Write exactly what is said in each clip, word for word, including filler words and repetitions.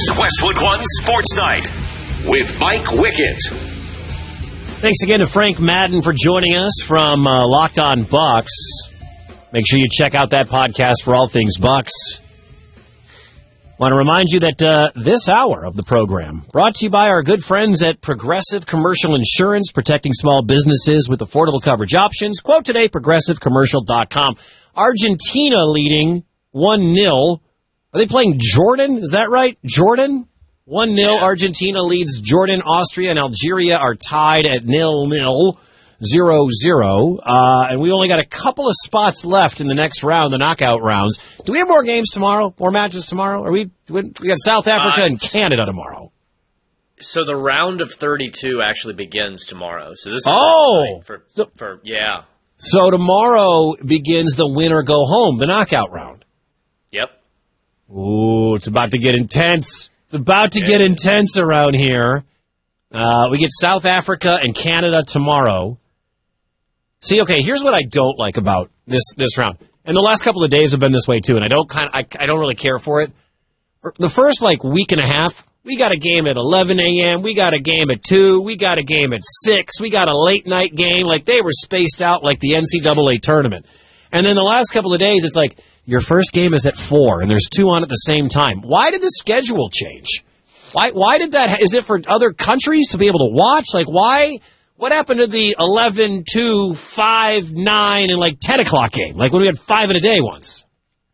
is Westwood One Sports Night with Mike Wickett. Thanks again to Frank Madden for joining us from uh, Locked On Bucks. Make sure you check out that podcast for all things Bucks. Want to remind you that uh, this hour of the program brought to you by our good friends at Progressive Commercial Insurance, protecting small businesses with affordable coverage options. Quote today, progressive commercial dot com. Argentina leading one nil. Are they playing Jordan? Is that right? Jordan? one nil. Yeah. Argentina leads Jordan. Austria and Algeria are tied at nil nil, zero zero. Uh, and we only got a couple of spots left in the next round, the knockout rounds. Do we have more games tomorrow? More matches tomorrow? Are we? We got South Africa uh, and Canada tomorrow. So the round of thirty-two actually begins tomorrow. So this is oh, for, so, for yeah. So tomorrow begins the win or go home, the knockout round. Yep. Ooh, it's about to get intense. It's about to get intense around here. Uh, we get South Africa and Canada tomorrow. See, okay, here's what I don't like about this this round. And the last couple of days have been this way too, and I don't kind of, I, I don't really care for it. The first like week and a half, we got a game at eleven a.m., we got a game at two, we got a game at six, we got a late night game. Like they were spaced out like the N C double A tournament. And then the last couple of days, it's like, your first game is at four, and there's two on at the same time. Why did the schedule change? Why Why did that? Is it for other countries to be able to watch? Like, why? What happened to the eleven, two, five, nine, and like ten o'clock game? Like when we had five in a day once.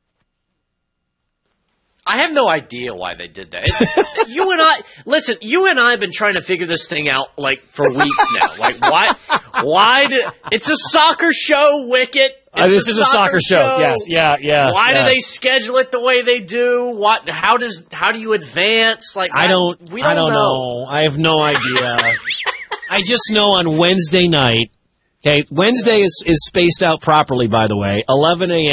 I have no idea why they did that. It, you and I, listen, you and I have been trying to figure this thing out, like, for weeks now. Like, why, why did, it's a soccer show, Wicket. Uh, this a is a soccer show. show. Yes, yeah, yeah. Why yeah. do they schedule it the way they do? What, how does, how do you advance? Like, I don't, we don't I don't know. know. I have no idea. I just know on Wednesday night, okay, Wednesday is, is spaced out properly, by the way, eleven a.m.